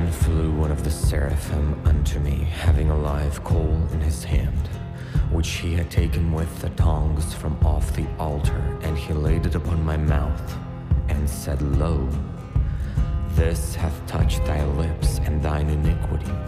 Then flew one of the seraphim unto me, having a live coal in his hand, which he had taken with the tongs from off the altar, and he laid it upon my mouth, and said, Lo, this hath touched thy lips, and thine iniquity